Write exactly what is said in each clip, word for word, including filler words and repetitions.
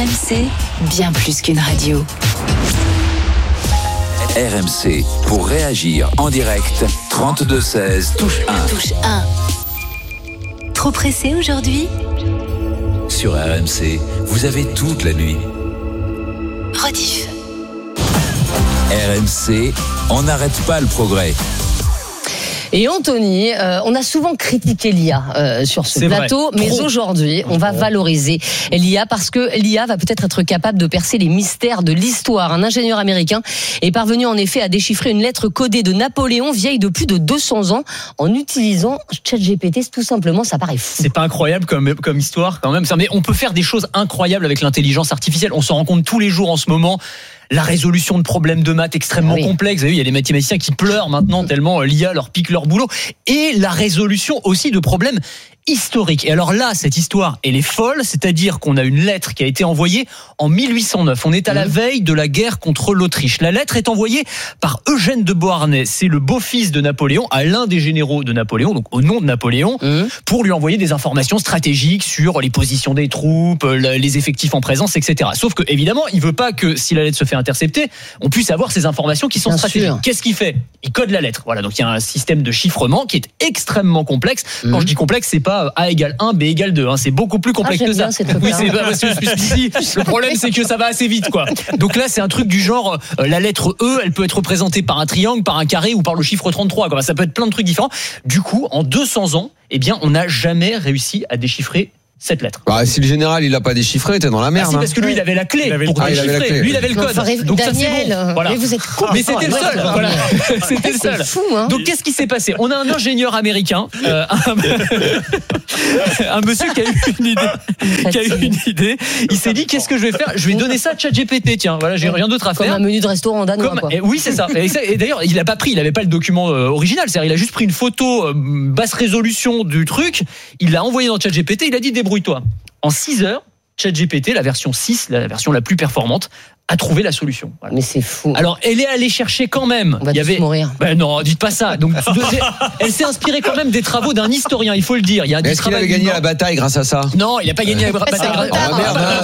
R M C, bien plus qu'une radio. R M C, pour réagir en direct, trente-deux seize, touche un. Touche un. Trop pressé aujourd'hui ? Sur R M C, vous avez toute la nuit. Rediff. R M C, on n'arrête pas le progrès. Et Anthony, euh, on a souvent critiqué l'I A euh, sur ce C'est plateau, vrai. mais Trop. aujourd'hui, on va valoriser l'I A parce que l'I A va peut-être être capable de percer les mystères de l'histoire. Un ingénieur américain est parvenu en effet à déchiffrer une lettre codée de Napoléon vieille de plus de deux cents ans en utilisant ChatGPT. Tout simplement, ça paraît fou. C'est pas incroyable comme, comme histoire quand même. Mais on peut faire des choses incroyables avec l'intelligence artificielle. On s'en rend compte tous les jours en ce moment. La résolution de problèmes de maths extrêmement oui. complexes. Vous avez vu, il y a des mathématiciens qui pleurent maintenant tellement l'I A leur pique leur boulot. Et la résolution aussi de problèmes historiques. Et alors là, cette histoire, elle est folle. C'est-à-dire qu'on a une lettre qui a été envoyée en mille huit cent neuf. On est à la veille de la guerre contre l'Autriche. La lettre est envoyée par Eugène de Beauharnais. C'est le beau-fils de Napoléon, à l'un des généraux de Napoléon, donc au nom de Napoléon, mmh. pour lui envoyer des informations stratégiques sur les positions des troupes, les effectifs en présence, et cetera. Sauf que, évidemment, il veut pas que, si la lettre se fait intercepter, on puisse avoir ces informations qui sont Bien stratégiques. sûr. Qu'est-ce qu'il fait ? Il code la lettre. Voilà, donc il y a un système de chiffrement qui est extrêmement complexe. Mmh. Quand je dis complexe, c'est pas A égale un, B égale deux. Hein. C'est beaucoup plus complexe ah, que ça. Bien, cette oui, c'est pas parce que je suis ici. Le problème, c'est que ça va assez vite, quoi. Donc là, c'est un truc du genre, euh, la lettre E, elle peut être représentée par un triangle, par un carré ou par le chiffre trente-trois. Quoi. Ça peut être plein de trucs différents. Du coup, en deux cents ans, eh bien, on n'a jamais réussi à déchiffrer cette lettre. Bah, si le général il l'a pas déchiffré, t'es dans la merde. Ah, c'est parce que lui il avait la clé avait pour ah, déchiffrer. Il avait la clé. Lui il avait le code. Enfin, donc Daniel, ça c'est bon. Voilà. Mais vous êtes con. Mais c'était le seul. Voilà. C'était le seul. C'est fou, hein. Donc qu'est-ce qui s'est passé ? On a un ingénieur américain, euh, un, un monsieur qui a eu une idée. Qui a eu une idée. Il s'est dit qu'est-ce que je vais faire ? Je vais donner ça à ChatGPT. Tiens, voilà, j'ai rien d'autre à faire. Comme un menu de restaurant danois. Comme, quoi. et oui, c'est ça. Et, ça, et d'ailleurs, il a pas pris, il avait pas le document euh, original. C'est-à-dire, il a juste pris une photo euh, basse résolution du truc. Il l'a envoyé dans ChatGPT. Il a dit débrouille-toi. En six heures, ChatGPT, la version six, la version la plus performante, a trouvé la solution. Voilà. Mais c'est fou. Alors, elle est allée chercher quand même. On va il y tous avait... mourir. Ben non, dites pas ça. Donc, elle s'est inspirée quand même des travaux d'un historien, il faut le dire. Il y a Mais est-ce qu'il avait gagné la bataille grâce à ça ? Non, il n'a pas gagné la bataille. Oh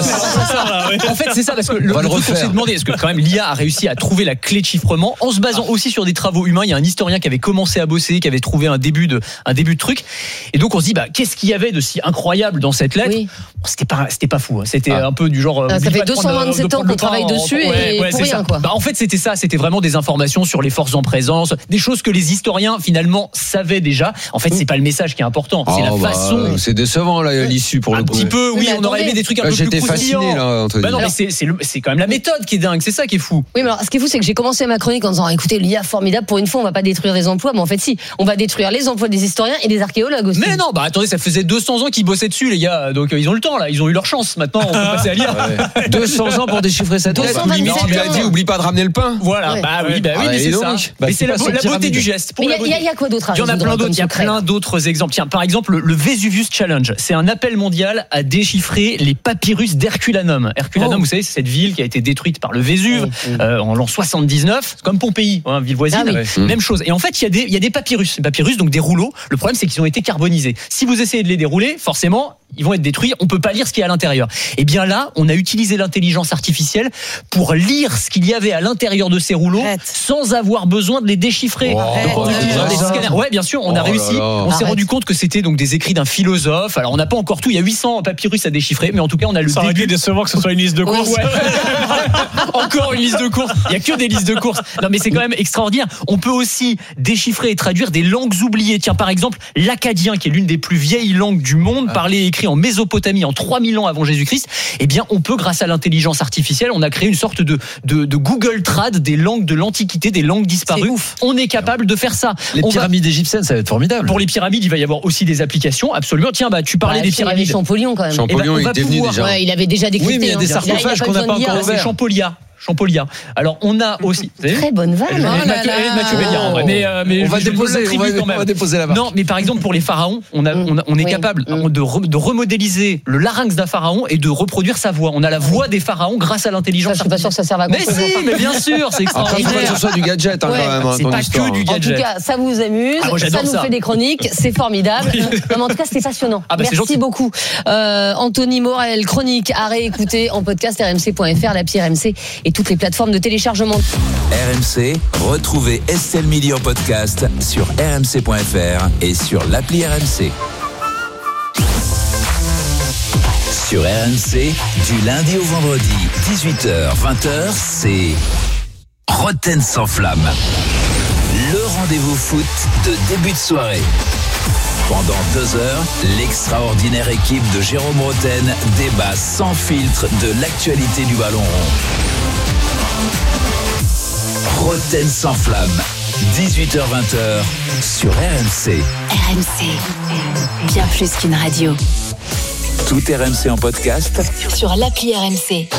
merde. En fait, c'est ça, parce que le, On va le le truc qu'on refaire. s'est demandé, est-ce que quand même l'I A a réussi à trouver la clé de chiffrement en se basant aussi sur des travaux humains. Il y a un historien qui avait commencé à bosser, qui avait trouvé un début de, un début de truc. Et donc, on se dit, bah, qu'est-ce qu'il y avait de si incroyable dans cette lettre ? Oui. C'était pas, c'était pas fou. C'était Ah. un peu du genre. Ah, ça fait de deux cent vingt-sept ans qu'on travaille dessus et pour c'est rien, ça. quoi. Bah, en fait, c'était ça. C'était vraiment des informations sur les forces en présence, des choses que les historiens finalement savaient déjà. En fait, c'est pas le message qui est important, c'est la Oh, bah, façon. C'est décevant là, l'issue pour Un le coup. petit peu, oui, Mais on aurait attendez. aimé des trucs un Là, peu plus j'étais croustillants. fasciné là, Anthony. Bah non, Alors- mais c'est, c'est, le- c'est quand même la méthode qui est dingue, c'est ça qui est fou. Oui, mais alors, ce qui est fou, c'est que j'ai commencé ma chronique en disant, écoutez, l'I A formidable, pour une fois, on va pas détruire les emplois, mais en fait, si, on va détruire les emplois des historiens et des archéologues aussi. Mais non, bah attendez, ça faisait deux cents ans qu'ils bossaient dessus, les gars, donc euh, ils ont le temps là, ils ont eu leur chance. Maintenant, on peut passer à lire. Ouais. deux cents ans pour déchiffrer cette lettre. deux cent vingt-sept Non, tu lui as dit, ans. oublie pas de ramener le pain. Voilà, Ouais. bah oui, bah oui, Ah, mais et c'est donc, ça. bah, mais c'est c'est la, pas la cette beauté pyramide. du geste. Pour Mais la il y, a- beauté. il y a quoi d'autre à Il y en a résoudre plein comme d'autres, il y a secret plein d'autres exemples. Tiens, par exemple, le Vesuvius Challenge, c'est un appel mondial à déchiffrer les papyrus d'Herculanum. Herculanum, Oh. vous savez, c'est cette ville qui a été détruite par le Vésuve Oui, oui. euh, en l'an soixante-dix-neuf, c'est comme Pompéi, hein, ville voisine, Ah oui. même chose. Et en fait, il y a des il y a des papyrus, des papyrus donc des rouleaux. Le problème c'est qu'ils ont été carbonisés. Si vous essayez de les dérouler, forcément, ils vont être détruits, on peut pas lire ce qu'il y a à l'intérieur. Et bien là, on a utilisé l'intelligence artificielle pour lire ce qu'il y avait à l'intérieur de ces rouleaux Arrête. sans avoir besoin de les déchiffrer. Oh, Donc, en arrête. utilisant des ça. scanners. Ouais, bien sûr, on a Oh réussi. là là. On s'est Arrête. rendu compte que c'était donc des écrits d'un philosophe. Alors on n'a pas encore tout, il y a huit cents papyrus à déchiffrer, mais en tout cas, on a le Ça aurait début. été décevant que ce soit une liste de Oui, courses. c'est- Encore une liste de courses. Il y a que des listes de courses. Non, mais c'est quand même extraordinaire. On peut aussi déchiffrer et traduire des langues oubliées. Tiens, par exemple, l'acadien, qui est l'une des plus vieilles langues du monde, parlée et écrit en Mésopotamie en trois mille ans avant Jésus-Christ. Eh bien, on peut, grâce à l'intelligence artificielle, on a créé une sorte de, de, de Google Trad des langues de l'Antiquité, des langues disparues. ouf. On est capable de faire ça. Les On va- pyramides égyptiennes, ça va être formidable. Pour les pyramides, il va y avoir aussi des applications. Absolument. Tiens, bah, tu parlais Bah, des il y avait pyramides. Champollion quand même. Champollion, Eh ben, on il va était venu pouvoir- déjà. Ouais, il avait déjà décrypté. Oui, mais il y a des hein. sarcophages Là, il a pas qu'on n'a besoin pas de lire. encore C'est ouverts. Champolia. Champollion. Alors on a aussi très bonne vanne. Elle, elle, Mathieu, elle est de Mathieu Béliard, en vrai. Mais, euh, mais on va je, déposer, je on va, quand même. on va déposer la marque. Non, mais par exemple pour les pharaons, on a, on, a, on est oui. capable mmh. de, re, de remodéliser le larynx d'un pharaon et de reproduire sa voix. On a la voix des pharaons grâce à l'intelligence. Ça, je suis pas sûr que ça serve à grand Mais chose. si, mais bien sûr, c'est Après, il faut extraordinaire. que ce soit du gadget, hein, Ouais. quand même, hein, C'est ton pas histoire. que du En gadget. tout cas, ça vous amuse, Ah, moi, j'adore ça nous ça. fait des chroniques, c'est formidable. Non, mais en tout cas, c'était passionnant. Ah, bah, c'est Merci gentil. beaucoup. Euh, Anthony Morel, chronique à réécouter en podcast r m c point f r, l'appli R M C et toutes les plateformes de téléchargement. R M C, retrouvez Estelle Midi en podcast sur r m c point f r et sur l'appli R M C. Sur R M C, du lundi au vendredi, dix-huit heures vingt heures, c'est Roten sans flamme. Le rendez-vous foot de début de soirée. Pendant deux heures, l'extraordinaire équipe de Jérôme Roten débat sans filtre de l'actualité du ballon rond. Roten sans flamme, dix-huit heures vingt heures sur R M C. R M C, bien plus qu'une radio. Tout R M C en podcast. Sur l'appli R M C.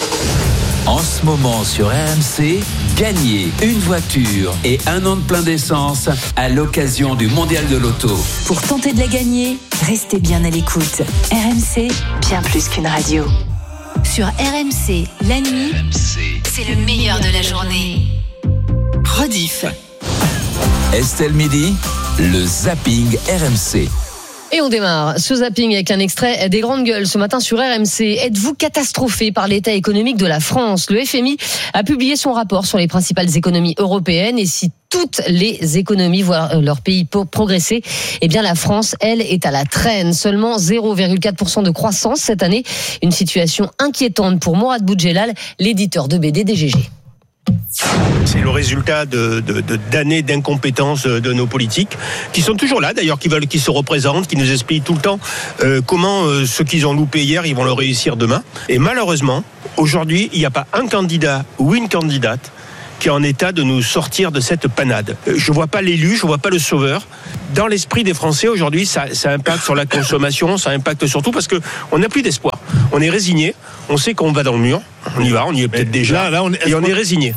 En ce moment sur R M C, gagnez une voiture et un an de plein d'essence à l'occasion du Mondial de l'Auto. Pour tenter de la gagner, restez bien à l'écoute. R M C, bien plus qu'une radio. Sur R M C, la nuit, c'est le meilleur de la journée. Rediff. Estelle Midi, le zapping R M C. Et on démarre ce zapping avec un extrait des grandes gueules ce matin sur R M C. Êtes-vous catastrophé par l'état économique de la France ? Le F M I a publié son rapport sur les principales économies européennes et si toutes les économies voient leur pays progresser, eh bien la France, elle, est à la traîne. Seulement zéro virgule quatre pour cent de croissance cette année. Une situation inquiétante pour Mourad Boudjelal, l'éditeur de B D D G G. C'est le résultat de, de, de, d'années d'incompétence de nos politiques, qui sont toujours là d'ailleurs, qui veulent, qui se représentent, qui nous expliquent tout le temps euh, comment euh, ce qu'ils ont loupé hier, ils vont le réussir demain. Et malheureusement, aujourd'hui, il n'y a pas un candidat ou une candidate qui est en état de nous sortir de cette panade. Je ne vois pas l'élu, je ne vois pas le sauveur. Dans l'esprit des Français aujourd'hui, ça, ça impacte sur la consommation, ça impacte surtout parce qu'on n'a plus d'espoir. On est résigné, on sait qu'on va dans le mur, on y va, on y est peut-être déjà, là, là, on est, et on est résigné.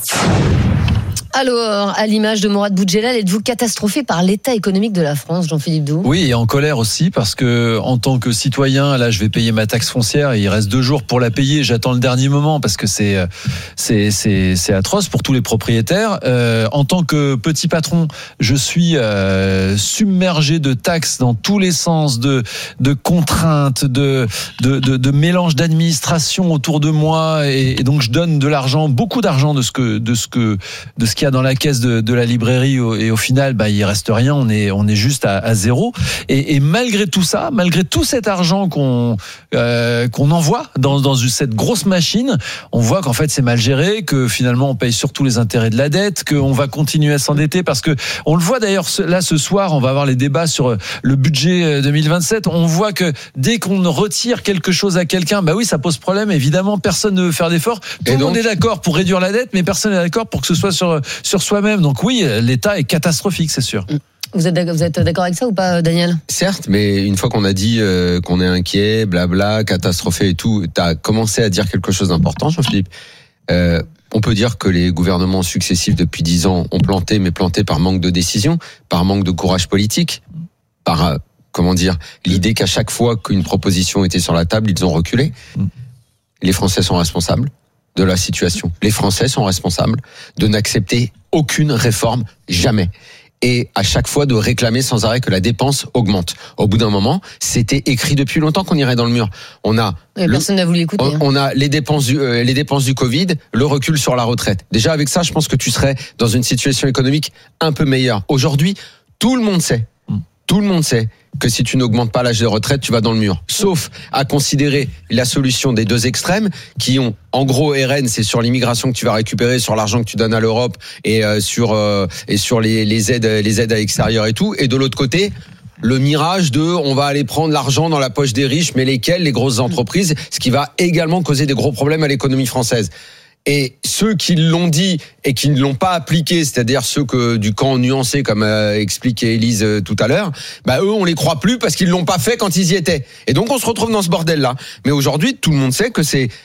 Alors, à l'image de Mourad Boudjelal, êtes-vous catastrophé par l'état économique de la France, Jean-Philippe Doux ? Oui, et en colère aussi, parce que en tant que citoyen, là, je vais payer ma taxe foncière et il reste deux jours pour la payer. J'attends le dernier moment parce que c'est c'est c'est, c'est atroce pour tous les propriétaires. Euh, en tant que petit patron, je suis euh, submergé de taxes dans tous les sens, de de contraintes, de de de, de mélange d'administration autour de moi, et, et donc je donne de l'argent, beaucoup d'argent de ce que de ce que de ce qu'il y a dans la caisse de, de la librairie, et au final, bah, il reste rien. On est, on est juste à, à zéro. Et, et malgré tout ça, malgré tout cet argent qu'on, euh, qu'on envoie dans, dans cette grosse machine, on voit qu'en fait c'est mal géré, que finalement on paye surtout les intérêts de la dette, qu'on va continuer à s'endetter parce que on le voit d'ailleurs là ce soir, on va avoir les débats sur le budget deux mille vingt-sept. On voit que dès qu'on retire quelque chose à quelqu'un, bah oui, ça pose problème. Évidemment, personne ne veut faire d'efforts. Tout et le donc, monde est d'accord pour réduire la dette, mais personne n'est d'accord pour que ce soit sur sur soi-même. Donc oui, l'État est catastrophique, c'est sûr. Vous êtes d'accord, vous êtes d'accord avec ça ou pas, Daniel ? Certes, mais une fois qu'on a dit euh, qu'on est inquiet, blabla, catastrophé et tout, t'as commencé à dire quelque chose d'important, Jean-Philippe. Euh, on peut dire que les gouvernements successifs depuis dix ans ont planté, mais planté par manque de décision, par manque de courage politique, par, euh, comment dire, l'idée qu'à chaque fois qu'une proposition était sur la table, ils ont reculé. Les Français sont responsables de la situation. Les Français sont responsables de n'accepter aucune réforme, jamais. Et à chaque fois de réclamer sans arrêt que la dépense augmente. Au bout d'un moment, c'était écrit depuis longtemps qu'on irait dans le mur. On a Et le, personne n'a voulu écouter. on, on a les dépenses du euh, les dépenses du Covid, le recul sur la retraite. Déjà avec ça, je pense que tu serais dans une situation économique un peu meilleure. Aujourd'hui, tout le monde sait. Tout le monde sait que si tu n'augmentes pas l'âge de retraite, tu vas dans le mur. Sauf à considérer la solution des deux extrêmes qui ont, en gros, R N, c'est sur l'immigration que tu vas récupérer, sur l'argent que tu donnes à l'Europe et euh, sur euh, et sur les, les aides, les aides à l'extérieur et tout. Et de l'autre côté, le mirage de on va aller prendre l'argent dans la poche des riches, mais lesquels? Les grosses entreprises, ce qui va également causer des gros problèmes à l'économie française. Et ceux qui l'ont dit et qui ne l'ont pas appliqué, c'est-à-dire ceux que du camp nuancé, comme euh, expliquait Élise euh, tout à l'heure, bah eux on les croit plus parce qu'ils l'ont pas fait quand ils y étaient. Et donc on se retrouve dans ce bordel-là. Mais aujourd'hui, tout le monde sait que c'est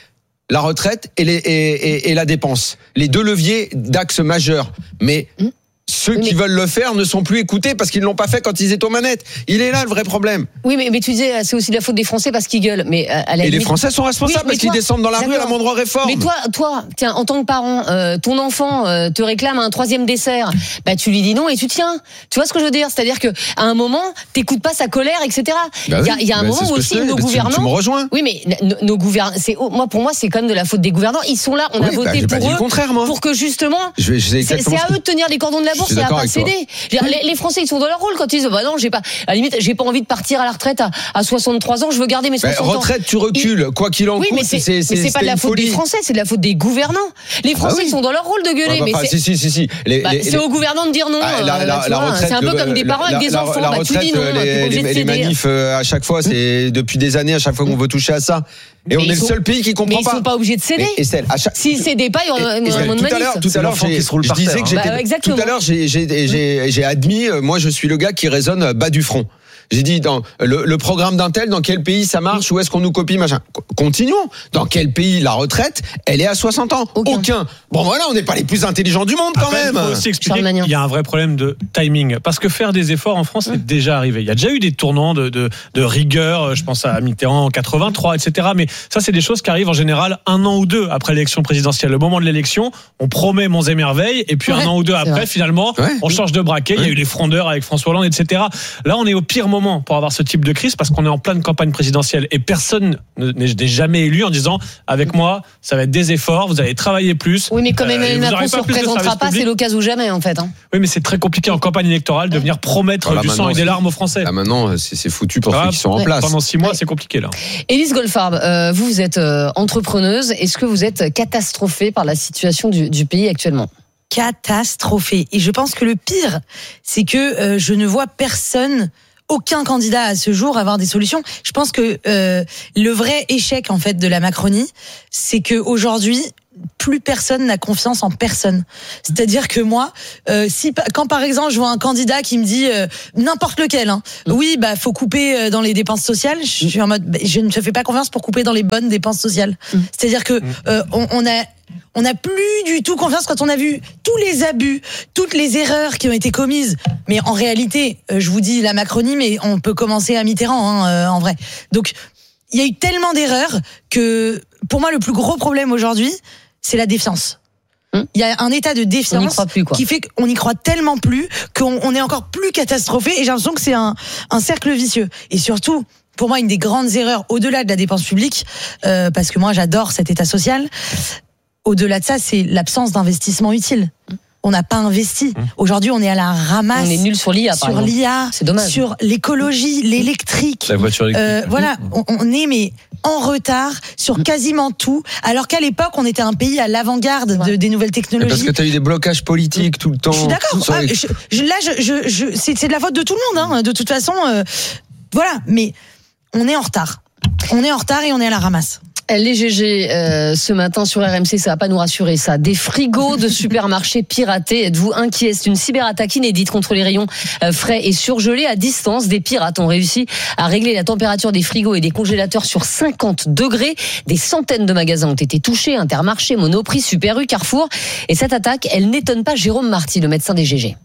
la retraite et, les, et, et, et la dépense. Les deux leviers d'axe majeur. Mais mmh. ceux oui, qui mais... veulent le faire ne sont plus écoutés parce qu'ils ne l'ont pas fait quand ils étaient aux manettes. Il est là le vrai problème. Oui, mais, mais tu disais, c'est aussi la faute des Français parce qu'ils gueulent. Mais à la et limite... les Français sont responsables oui, parce toi, qu'ils descendent dans la rue à la moindre réforme. Mais toi, toi, tiens, en tant que parent, euh, ton enfant euh, te réclame un troisième dessert, bah tu lui dis non et tu tiens. Tu vois ce que je veux dire? C'est-à-dire que à un moment, t'écoutes pas sa colère, et cetera. Bah il y a, oui, il y a un bah moment où aussi nos tu, gouvernants. Tu me rejoins. Oui, mais nos, nos gouvernants, c'est moi pour moi, c'est quand même de la faute des gouvernants. Ils sont là, on oui, a voté bah, pour eux, le contraire, moi. pour que justement, je vais, je c'est, c'est à eux de tenir les cordons de la bourse et à pas céder. Les, les Français, ils sont dans leur rôle quand ils disent bah non, j'ai pas, à la limite, j'ai pas envie de partir à la retraite à, à soixante-trois ans, je veux garder mes soixante bah, ans. Retraite, tu recules, Et, quoi qu'il en oui, coûte. Mais c'est, c'est, c'est, mais c'est pas de la faute folie. des Français, c'est de la faute des gouvernants. Les Français, ah oui. ils sont dans leur rôle de gueuler, ouais, bah, mais c'est, si, si, si. Les, bah, les, c'est les... aux gouvernants de dire non. Ah, la, la, euh, la retraite, c'est un peu le, comme des parents la, avec des la, enfants. La bah, retraite, tu dis non, les, les, les manifs à chaque fois, c'est depuis des années, à chaque fois qu'on veut toucher à ça. Et mais on est sont, le seul pays qui comprend mais pas. Mais ils sont pas obligés de céder. Et, Estelle, à chaque... S'ils cédaient pas, il y aurait moins de manifs. Tout à l'heure, j'ai, je disais que j'étais. Bah, tout à l'heure, j'ai, j'ai, j'ai, j'ai admis, moi, je suis le gars qui raisonne bas du front. J'ai dit dans le, le programme d'un tel, dans quel pays ça marche, où est-ce qu'on nous copie, machin. Continuons. Dans quel pays la retraite, elle est à soixante ans? Aucun. Aucun. Bon voilà, on n'est pas les plus intelligents du monde quand Après, même. Il faut aussi expliquer qu'il y a un vrai problème de timing, parce que faire des efforts en France, c'est mmh. déjà arrivé. Il y a déjà eu des tournants de, de, de rigueur. Je pense à Mitterrand en quatre-vingt-trois, et cetera. Mais ça, c'est des choses qui arrivent en général un an ou deux après l'élection présidentielle. Le moment de l'élection, on promet monts et merveilles, et puis ouais, un an ou deux après, vrai. finalement, ouais. on change de braquet. Ouais. Il y a eu les frondeurs avec François Hollande, et cetera. Là, on est au pire moment pour avoir ce type de crise parce qu'on est en pleine campagne présidentielle et personne n'est jamais élu en disant avec moi ça va être des efforts, vous allez travailler plus. Oui, mais comme Emmanuel euh, Macron ne se représentera pas, c'est l'occasion ou jamais en fait. Hein. Oui, mais c'est très compliqué en campagne électorale de venir promettre voilà, du sang et des larmes aux Français. Là maintenant, c'est, c'est foutu pour ah, ceux qui sont ouais. en place. Pendant six mois, ouais. c'est compliqué là. Élise Goldfarb, euh, vous, vous êtes euh, entrepreneuse. Est-ce que vous êtes catastrophée par la situation du, du pays actuellement? Catastrophée. Et je pense que le pire, c'est que euh, je ne vois personne. Aucun candidat à ce jour avoir des solutions. Je pense que euh, le vrai échec en fait de la Macronie, c'est que aujourd'hui plus personne n'a confiance en personne. C'est-à-dire que moi, euh, si quand par exemple je vois un candidat qui me dit euh, n'importe lequel, hein, mmh. oui, bah faut couper dans les dépenses sociales, je suis en mode, bah, je ne fais pas confiance pour couper dans les bonnes dépenses sociales. Mmh. C'est-à-dire que euh, on, on a On n'a plus du tout confiance quand on a vu tous les abus, toutes les erreurs qui ont été commises. Mais en réalité, je vous dis la Macronie, mais on peut commencer à Mitterrand, hein, en vrai. Donc, il y a eu tellement d'erreurs que, pour moi, le plus gros problème aujourd'hui, c'est la défiance. Il y a un état de défiance plus, qui fait qu'on n'y croit tellement plus qu'on on est encore plus catastrophé. Et j'ai l'impression que c'est un, un cercle vicieux. Et surtout, pour moi, une des grandes erreurs, au-delà de la dépense publique, euh, parce que moi, j'adore cet état social, au-delà de ça, c'est l'absence d'investissement utile. On n'a pas investi. Aujourd'hui, on est à la ramasse. On est nul sur l'I A, par sur exemple. l'I A, c'est dommage. Sur l'écologie, l'électrique. La voiture électrique. Euh, voilà, on, on est mais en retard sur quasiment tout. Alors qu'à l'époque, on était un pays à l'avant-garde de, des nouvelles technologies. Parce que tu as eu des blocages politiques tout le temps. Je suis d'accord. Ah, les... je, je, là, je, je, je, c'est, c'est de la faute de tout le monde. Hein. De toute façon, euh, voilà. Mais on est en retard. On est en retard et on est à la ramasse. Les G G, euh, ce matin sur R M C, ça va pas nous rassurer ça. Des frigos de supermarchés piratés. Êtes-vous inquiet? C'est une cyberattaque inédite contre les rayons euh, frais et surgelés à distance. Des pirates ont réussi à régler la température des frigos et des congélateurs sur cinquante degrés. Des centaines de magasins ont été touchés. Intermarché, Monoprix, Super U, Carrefour. Et cette attaque, elle n'étonne pas Jérôme Marty, le médecin des G G.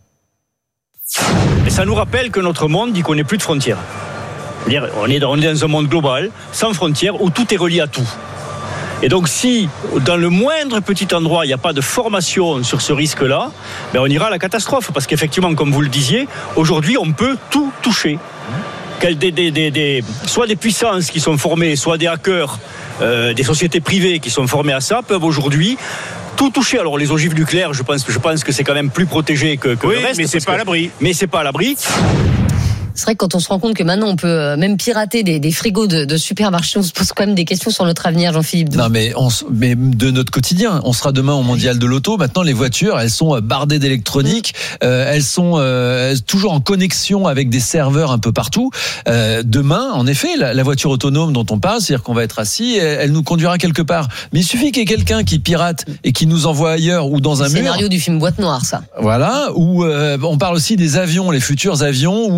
Et ça nous rappelle que notre monde dit qu'on n'est plus de frontières. On est dans un monde global, sans frontières, où tout est relié à tout. Et donc si, dans le moindre petit endroit, il n'y a pas de formation sur ce risque-là, ben on ira à la catastrophe. Parce qu'effectivement, comme vous le disiez, aujourd'hui, on peut tout toucher. Des, des, des, des, soit des puissances qui sont formées, soit des hackers, euh, des sociétés privées qui sont formées à ça, peuvent aujourd'hui tout toucher. Alors les ogives nucléaires, je pense, je pense que c'est quand même plus protégé que, que oui, le reste. mais c'est pas à l'abri. Mais c'est pas à l'abri. C'est vrai que quand on se rend compte que maintenant on peut même pirater des, des frigos de, de supermarchés, on se pose quand même des questions sur notre avenir, Jean-Philippe. Non, mais, on, mais de notre quotidien. On sera demain au mondial de l'auto. Maintenant, les voitures, elles sont bardées d'électronique. Euh, elles sont euh, toujours en connexion avec des serveurs un peu partout. Euh, demain, en effet, la, la voiture autonome dont on parle, c'est-à-dire qu'on va être assis, elle, elle nous conduira quelque part. Mais il suffit qu'il y ait quelqu'un qui pirate et qui nous envoie ailleurs ou dans un mur. Scénario du film Boîte Noire, ça. Voilà. Ou euh, on parle aussi des avions, les futurs avions, où euh,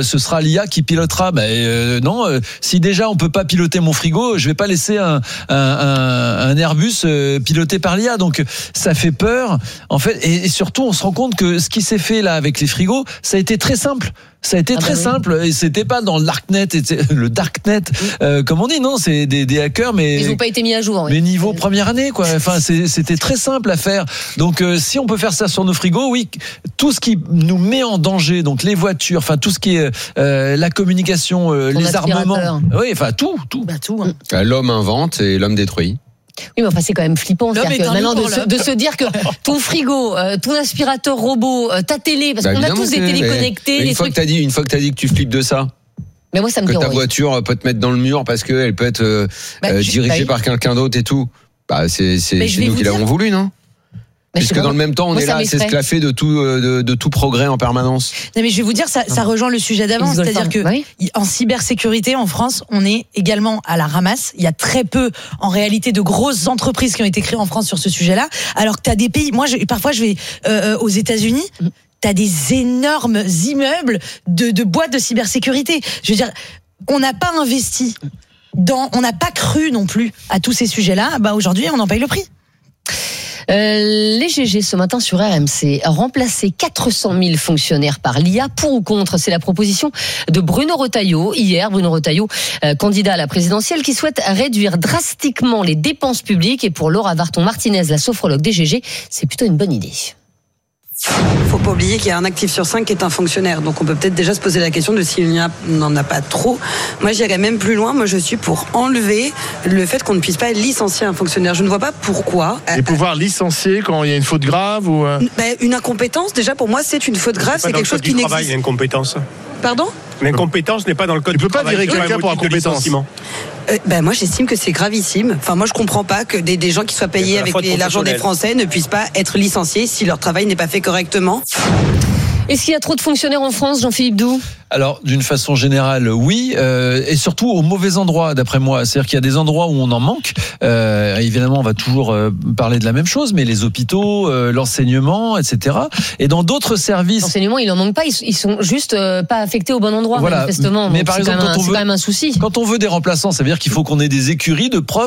ce sera l'I A qui pilotera. Ben euh, non, euh, si déjà on peut pas piloter mon frigo, je vais pas laisser un, un, un, un Airbus euh, piloté par l'I A. Donc ça fait peur. En fait, et, et surtout, on se rend compte que ce qui s'est fait là avec les frigos, ça a été très simple. Ça a été ah très bah oui. simple et c'était pas dans le darknet, le darknet, euh, comme on dit, non, c'est des, des hackers, mais ils n'ont pas été mis à jour. Mais oui. niveau première année, quoi. Enfin, c'est, c'était très simple à faire. Donc, euh, si on peut faire ça sur nos frigos, oui, tout ce qui nous met en danger, donc les voitures, enfin tout ce qui est euh, la communication, euh, les armements, oui, enfin tout, tout, bah, tout. Hein. L'homme invente et l'homme détruit. Oui, mais enfin, c'est quand même flippant. C'est-à-dire que maintenant, de se, de se dire que ton frigo, euh, ton aspirateur robot, euh, ta télé, parce bah, qu'on a tous des télés connectées. Une fois trucs... que t'as dit, une fois que t'as dit que tu flippes de ça. Mais moi, ça me que terrorise. Ta voiture peut te mettre dans le mur parce qu'elle peut être euh, bah, euh, dirigée bah, par quelqu'un d'autre et tout. Bah, c'est, c'est, c'est nous qui l'avons voulu, non? Parce que dans le même temps, on moi, est là à s'esclaffer de tout, de, de tout progrès en permanence. Non, mais je vais vous dire, ça, ça rejoint le sujet d'avant. C'est-à-dire que oui. en cybersécurité, en France, on est également à la ramasse. Il y a très peu, en réalité, de grosses entreprises qui ont été créées en France sur ce sujet-là. Alors que tu as des pays, moi, je, parfois, je vais euh, aux États-Unis. T'as des énormes immeubles de, de boîtes de cybersécurité. Je veux dire, on n'a pas investi dans, on n'a pas cru non plus à tous ces sujets-là. Bah, aujourd'hui, on en paye le prix. Euh, les G G ce matin sur R M C, remplacer quatre cent mille fonctionnaires par l'I A, pour ou contre? C'est la proposition de Bruno Retailleau. Hier, Bruno Retailleau, euh, candidat à la présidentielle, qui souhaite réduire drastiquement les dépenses publiques. Et pour Laura Varton-Martinez, la sophrologue des G G, c'est plutôt une bonne idée. Faut pas oublier qu'il y a un actif sur cinq qui est un fonctionnaire. Donc on peut peut-être déjà se poser la question de s'il n'y a, n'en a pas trop. Moi j'irais même plus loin. Moi je suis pour enlever le fait qu'on ne puisse pas licencier un fonctionnaire. Je ne vois pas pourquoi. Et pouvoir licencier quand il y a une faute grave ou ben, une incompétence, déjà pour moi c'est une faute grave. C'est, c'est quelque chose qui n'existe pas. L'incompétence. Pardon ? L'incompétence n'est pas dans le code du travail. Tu peux pas virer quelqu'un pour incompétence. Euh, ben moi j'estime que c'est gravissime. Enfin moi je comprends pas que des, des gens qui soient payés avec les, l'argent des Français ne puissent pas être licenciés si leur travail n'est pas fait correctement. Est-ce qu'il y a trop de fonctionnaires en France, Jean-Philippe Doux ? Alors, d'une façon générale, oui, euh, et surtout au mauvais endroit, d'après moi. C'est-à-dire qu'il y a des endroits où on en manque. Euh, évidemment, on va toujours euh, parler de la même chose, mais les hôpitaux, euh, l'enseignement, et cetera. Et dans d'autres services, l'enseignement, il en manque pas. Ils, ils sont juste euh, pas affectés au bon endroit, voilà. manifestement. Mais donc par c'est exemple, quand même, quand on c'est veut, quand même un souci. Quand on veut des remplaçants, ça veut dire qu'il faut qu'on ait des écuries de profs